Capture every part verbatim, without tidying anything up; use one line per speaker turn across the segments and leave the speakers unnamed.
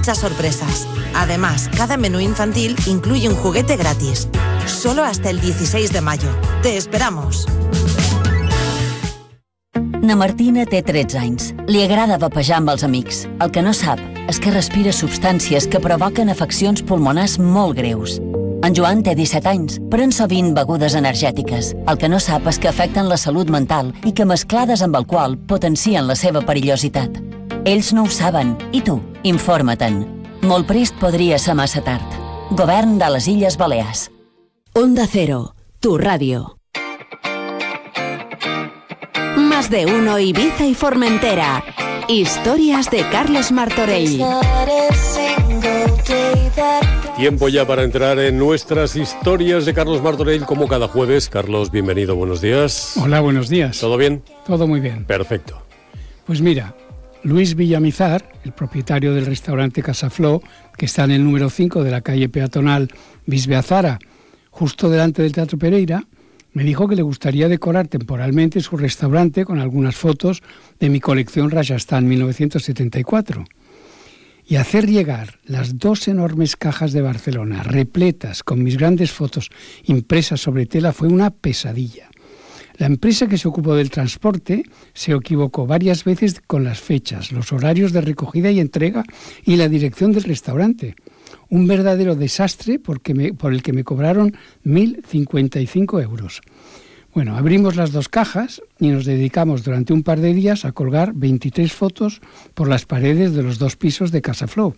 muchas sorpresas. Además, cada menú infantil incluye un juguete gratis. Solo hasta el dieciséis de mayo. Te esperamos.
Na Martina té tretze anys. Li agrada vapejar amb els amics. El que no sap és que respira substàncies que provoquen afeccions pulmonars molt greus. En Joan té disset anys, pren sovint begudes energètiques. El que no sap és que afecten la salut mental i que mesclades amb alcohol potencien la seva perillositat. Ells no ho saben, i tu, informa-te'n. Molt prest podria ser massa tard. Govern de les Illes Balears.
Onda Cero, tu radio. Más de uno Ibiza y Formentera. Historias de Carlos Martorell.
Tiempo ya para entrar en nuestras historias de Carlos Martorell, como cada jueves. Carlos, bienvenido, buenos días.
Hola, buenos días.
¿Todo bien?
Todo muy bien.
Perfecto.
Pues mira, Luis Villamizar, el propietario del restaurante Casafló, que está en el número cinco de la calle peatonal Bisbeazara, justo delante del Teatro Pereira, me dijo que le gustaría decorar temporalmente su restaurante con algunas fotos de mi colección Rajasthan mil novecientos setenta y cuatro. Y hacer llegar las dos enormes cajas de Barcelona, repletas con mis grandes fotos impresas sobre tela, fue una pesadilla. La empresa que se ocupó del transporte se equivocó varias veces con las fechas, los horarios de recogida y entrega y la dirección del restaurante. Un verdadero desastre porque me, por el que me cobraron mil cincuenta y cinco euros. Bueno, abrimos las dos cajas y nos dedicamos durante un par de días a colgar veintitrés fotos por las paredes de los dos pisos de Casafló.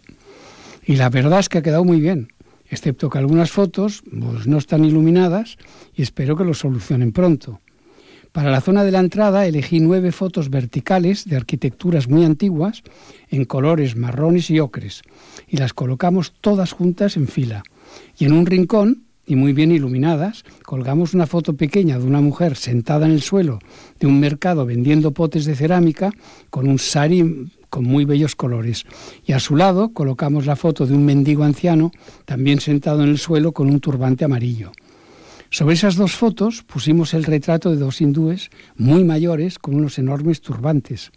Y la verdad es que ha quedado muy bien, excepto que algunas fotos pues, no están iluminadas y espero que lo solucionen pronto. Para la zona de la entrada elegí nueve fotos verticales de arquitecturas muy antiguas en colores marrones y ocres y las colocamos todas juntas en fila. Y en un rincón, y muy bien iluminadas, colgamos una foto pequeña de una mujer sentada en el suelo de un mercado vendiendo potes de cerámica con un sari con muy bellos colores. Y a su lado colocamos la foto de un mendigo anciano también sentado en el suelo con un turbante amarillo. Sobre esas dos fotos pusimos el retrato de dos hindúes muy mayores con unos enormes turbantes.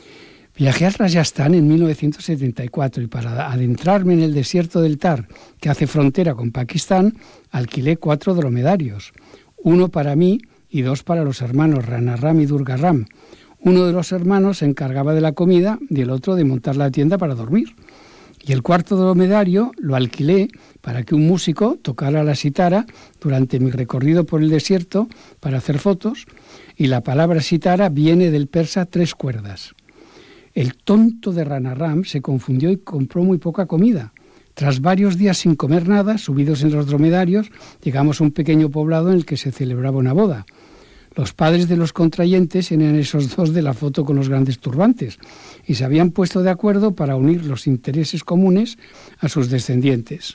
Viajé al Rajasthan en mil novecientos setenta y cuatro y para adentrarme en el desierto del Thar, que hace frontera con Pakistán, alquilé cuatro dromedarios, uno para mí y dos para los hermanos Ranaram y Durgaram. Uno de los hermanos se encargaba de la comida y el otro de montar la tienda para dormir. Y el cuarto dromedario lo alquilé para que un músico tocara la sitara durante mi recorrido por el desierto para hacer fotos, y la palabra sitara viene del persa tres cuerdas. El tonto de Ranaram se confundió y compró muy poca comida. Tras varios días sin comer nada, subidos en los dromedarios, llegamos a un pequeño poblado en el que se celebraba una boda. Los padres de los contrayentes eran esos dos de la foto con los grandes turbantes y se habían puesto de acuerdo para unir los intereses comunes a sus descendientes.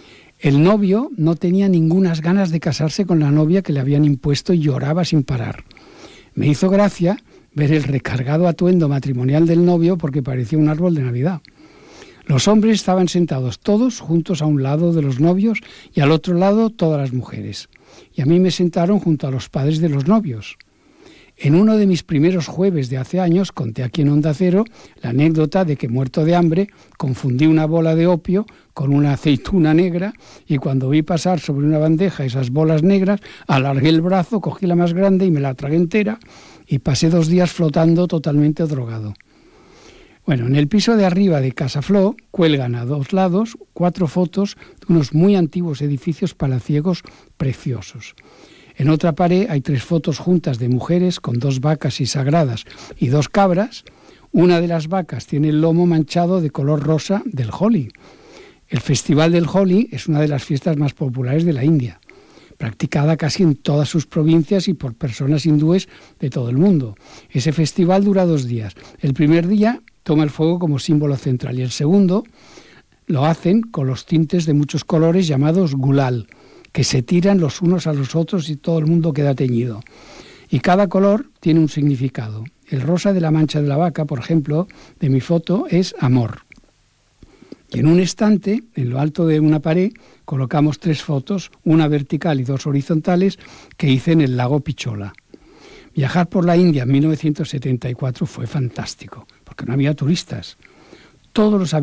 El novio no tenía ningunas ganas de casarse con la novia que le habían impuesto y lloraba sin parar. Me hizo gracia ver el recargado atuendo matrimonial del novio porque parecía un árbol de Navidad. Los hombres estaban sentados todos juntos a un lado de los novios y al otro lado todas las mujeres. Y a mí me sentaron junto a los padres de los novios. En uno de mis primeros jueves de hace años conté aquí en Onda Cero la anécdota de que, muerto de hambre, confundí una bola de opio con una aceituna negra y cuando vi pasar sobre una bandeja esas bolas negras, alargué el brazo, cogí la más grande y me la tragué entera y pasé dos días flotando totalmente drogado. Bueno, en el piso de arriba de Casafló cuelgan a dos lados cuatro fotos de unos muy antiguos edificios palaciegos preciosos. En otra pared hay tres fotos juntas de mujeres con dos vacas y sagradas y dos cabras. Una de las vacas tiene el lomo manchado de color rosa del Holi. El Festival del Holi es una de las fiestas más populares de la India, practicada casi en todas sus provincias y por personas hindúes de todo el mundo. Ese festival dura dos días. El primer día toma el fuego como símbolo central y el segundo lo hacen con los tintes de muchos colores llamados gulal, que se tiran los unos a los otros y todo el mundo queda teñido. Y cada color tiene un significado. El rosa de la mancha de la vaca, por ejemplo, de mi foto, es amor. Y en un estante, en lo alto de una pared, colocamos tres fotos, una vertical y dos horizontales, que hice en el lago Pichola. Viajar por la India en mil novecientos setenta y cuatro fue fantástico, porque no había turistas. Todos los